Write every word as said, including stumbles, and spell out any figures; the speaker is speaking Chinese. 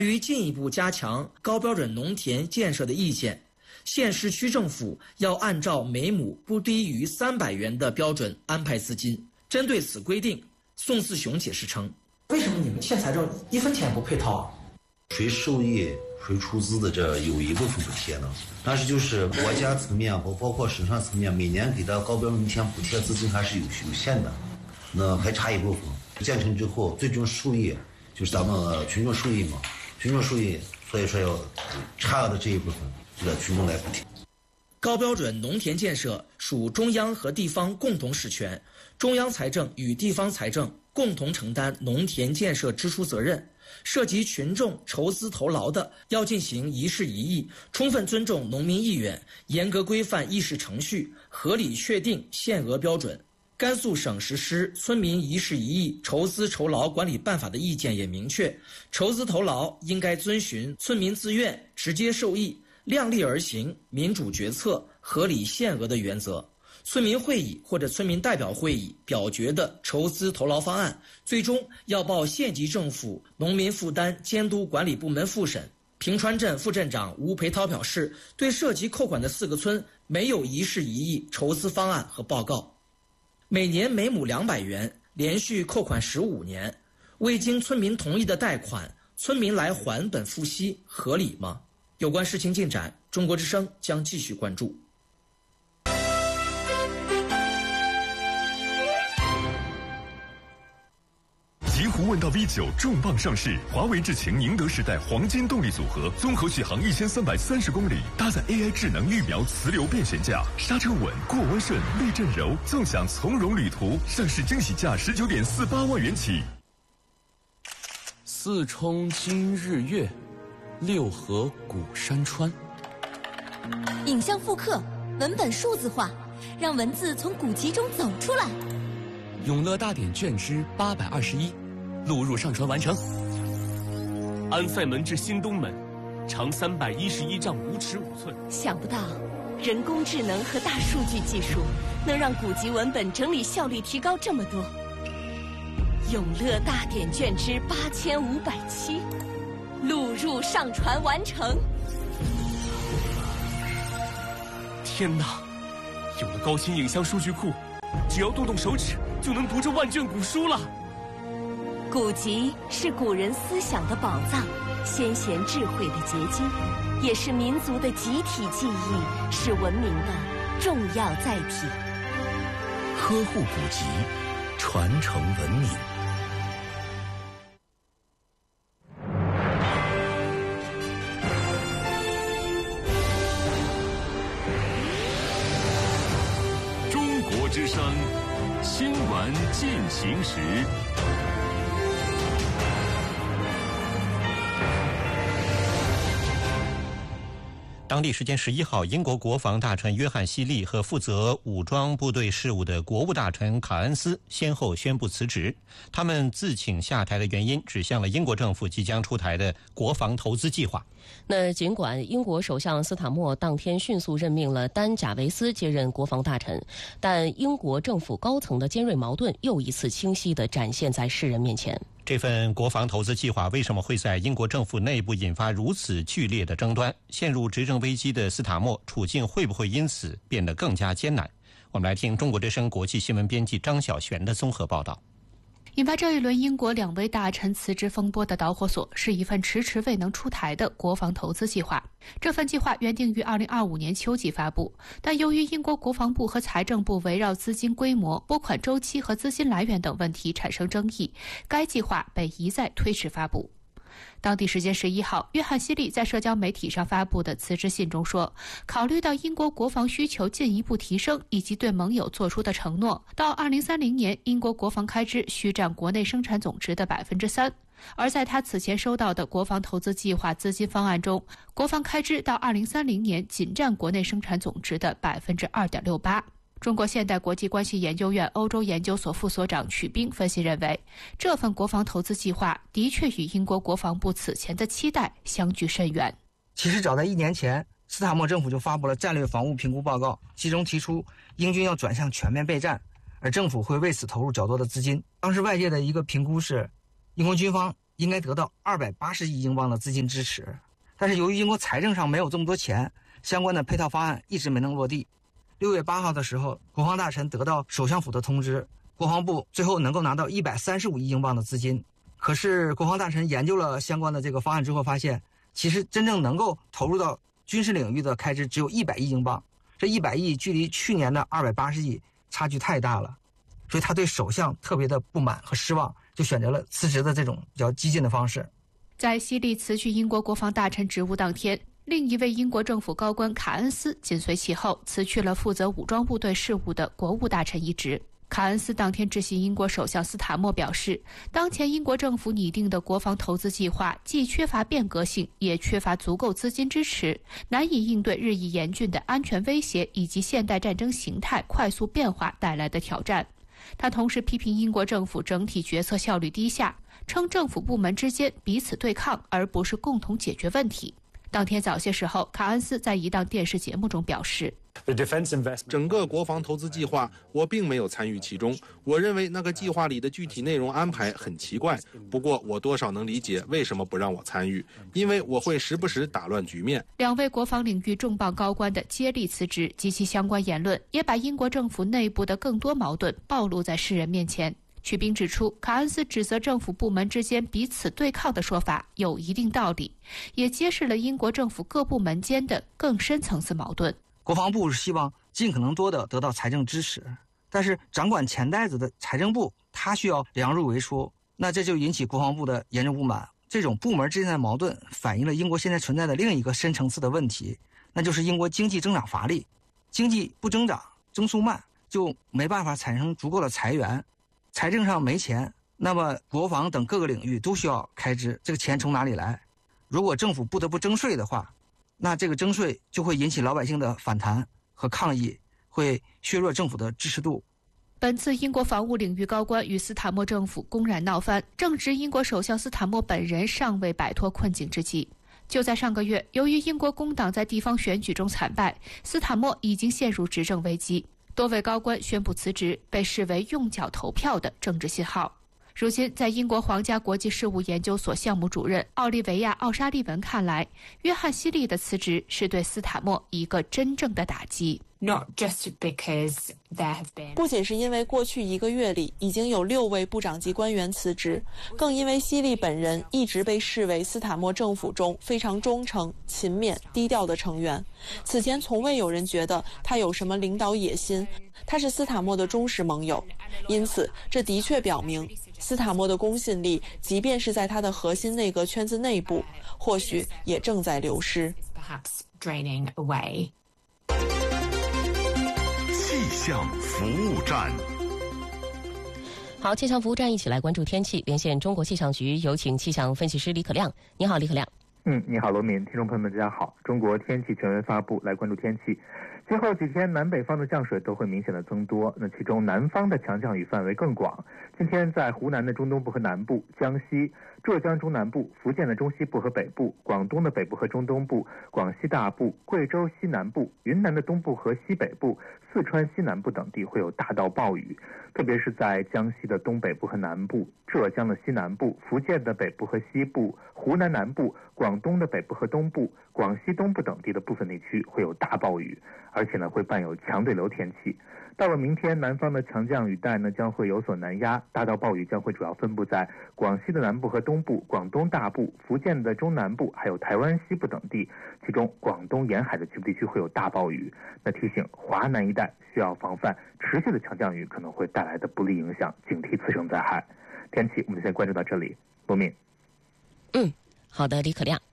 于进一步加强高标准农田建设的意见，县市区政府要按照每亩不低于三百元的标准安排资金。针对此规定，宋四雄解释称：“为什么你们县财政一分钱不配套啊？ 谁受益、谁出资的，这有一部分补贴呢？但是就是国家层面包包括省上层面，每年给到高标准农田补贴资金还是有有限的，那还差一部分。建成之后，最终受益就是咱们群众受益嘛。”群众受益，所以说要差额的这一部分就在群众来补贴。 高标准农田建设属中央和地方共同实权，中央财政与地方财政共同承担农田建设支出责任。涉及群众筹资投劳的，要进行一事一议，充分尊重农民意愿，严格规范议事程序，合理确定限额标准。甘肃省实施村民一事一议筹资筹劳管理办法的意见也明确，筹资投劳应该遵循村民自愿、直接受益、量力而行、民主决策、合理限额的原则。村民会议或者村民代表会议表决的筹资投劳方案，最终要报县级政府农民负担监督管理部门复审。平川镇副镇长吴培涛表示，对涉及扣款的四个村没有一事一议筹资方案和报告。每年每亩两百元，连续扣款十五年，未经村民同意的贷款，村民来还本付息，合理吗？有关事情进展，中国之声将继续关注。 极狐问道 V 九 重磅上市，华为智擎宁德时代黄金动力组合，综合续航一千三百三十公里，搭载 A I 智能预瞄磁流变悬架，刹车稳，过弯顺，避震柔，纵享从容旅途。上市惊喜价十九点四八万元起。 四冲今日月，六合古山川。 影像复刻，文本数字化，让文字从古籍中走出来。 永乐大典卷之八百二十一。录入上传完成。安塞门至新东门，长三百一十一丈五尺五寸。 想不到，人工智能和大数据技术能让古籍文本整理效率提高这么多。永乐大典卷之八千五百七，录入上传完成。 天哪！有了高清影像数据库，只要动动手指就能读这万卷古书了。 古籍是古人思想的宝藏，先贤智慧的结晶，也是民族的集体记忆，是文明的重要载体。 呵护古籍，传承文明。 中国之声新闻进行时。 当地时间十一号，英国国防大臣约翰希利和负责武装部队事务的国务大臣卡恩斯先后宣布辞职。他们自请下台的原因指向了英国政府即将出台的国防投资计划。 那尽管英国首相斯塔默当天迅速任命了丹·贾维斯接任国防大臣，但英国政府高层的尖锐矛盾又一次清晰地展现在世人面前。 这份国防投资计划为什么会在英国政府内部引发如此剧烈的争端？陷入执政危机的斯塔默处境会不会因此变得更加艰难？我们来听中国之声国际新闻编辑张晓璇的综合报道。 引发这一轮英国两位大臣辞职风波的导火索是一份迟迟未能出台的国防投资计划。这份计划原定于二零二五年秋季发布，但由于英国国防部和财政部围绕资金规模、拨款周期和资金来源等问题产生争议，该计划被一再推迟发布。当地时间十一号，约翰希利在社交媒体上发布的辞职信中说，考虑到英国国防需求进一步提升以及对盟友做出的承诺，到二零三零年英国国防开支需占国内生产总值的百分之三。而在他此前收到的国防投资计划资金方案中，国防开支到二零三零年仅占国内生产总值的百分之二点六八。中国现代国际关系研究院欧洲研究所副所长曲冰分析认为，这份国防投资计划的确与英国国防部此前的期待相距甚远。 其实早在一年前，斯塔默政府就发布了战略防务评估报告，其中提出英军要转向全面备战，而政府会为此投入较多的资金。当时外界的一个评估是，英国军方应该得到二百八十亿英镑的资金支持，但是由于英国财政上没有这么多钱，相关的配套方案一直没能落地。六月八号的时候，国防大臣得到首相府的通知，国防部最后能够拿到一百三十五亿英镑的资金。可是国防大臣研究了相关的这个方案之后发现，其实真正能够投入到军事领域的开支只有一百亿英镑，这一百亿距离去年的二百八十亿差距太大了，所以他对首相特别的不满和失望，就选择了辞职的这种比较激进的方式。 在希利辞去英国国防大臣职务当天，另一位英国政府高官卡恩斯紧随其后辞去了负责武装部队事务的国务大臣一职。卡恩斯当天致信英国首相斯塔默表示，当前英国政府拟定的国防投资计划既缺乏变革性，也缺乏足够资金支持，难以应对日益严峻的安全威胁以及现代战争形态快速变化带来的挑战。他同时批评英国政府整体决策效率低下，称政府部门之间彼此对抗，而不是共同解决问题。当天早些时候，卡恩斯在一档电视节目中表示， 整个国防投资计划我并没有参与其中，我认为那个计划里的具体内容安排很奇怪，不过我多少能理解为什么不让我参与，因为我会时不时打乱局面。 两位国防领域重磅高官的接力辞职及其相关言论，也把英国政府内部的更多矛盾暴露在世人面前。曲斌指出，卡恩斯指责政府部门之间彼此对抗的说法有一定道理，也揭示了英国政府各部门间的更深层次矛盾。 国防部是希望尽可能多的得到财政支持，但是掌管钱袋子的财政部他需要量入为出，那这就引起国防部的严重不满。这种部门之间的矛盾反映了英国现在存在的另一个深层次的问题，那就是英国经济增长乏力，经济不增长，增速慢，就没办法产生足够的财源，财政上没钱，那么国防等各个领域都需要开支，这个钱从哪里来？如果政府不得不征税的话，那这个征税就会引起老百姓的反弹和抗议，会削弱政府的支持度。 本次英国防务领域高官与斯塔默政府公然闹翻，正值英国首相斯塔默本人尚未摆脱困境之际。就在上个月，由于英国工党在地方选举中惨败，斯塔默已经陷入执政危机，多位高官宣布辞职，被视为用脚投票的政治信号。如今，在英国皇家国际事务研究所项目主任奥利维亚·奥沙利文看来，约翰·希利的辞职是对斯塔默一个真正的打击。 Not just because there have been 不仅是因为过去一个月里已经有六位部长级官员辞职，更因为希利本人一直被视为斯塔默政府中非常忠诚、勤勉、低调的成员。此前从未有人觉得他有什么领导野心，他是斯塔默的忠实盟友。因此，这的确表明斯塔默的公信力，即便是在他的核心内阁圈子内部，或许也正在流失。 perhaps draining away。 气象服务站， 好，气象服务站一起来关注天气。连线中国气象局，有请气象分析师李可亮。你好，李可亮。 嗯，你好，罗敏，听众朋友们，大家好。中国天气全文发布，来关注天气。今后几天，南北方的降水都会明显的增多，那其中南方的强降雨范围更广。今天在湖南的中东部和南部、江西、浙江中南部、福建的中西部和北部、广东的北部和中东部、广西大部、贵州西南部、云南的东部和西北部、四川西南部等地会有大到暴雨，特别是在江西的东北部和南部、浙江的西南部、福建的北部和西部、湖南南部、广东的北部和东部、广西东部等地的部分地区会有大暴雨，而且呢会伴有强对流天气。到了明天，南方的强降雨带呢将会有所南压，大到暴雨将会主要分布在广西的南部和东部、广东大部、福建的中南部，还有台湾西部等地，其中广东沿海的局部地区会有大暴雨。那提醒华南一带需要防范持续的强降雨可能会带来的不利影响，警惕次生灾害。天气我们先关注到这里，罗敏。 嗯，好的，李可亮。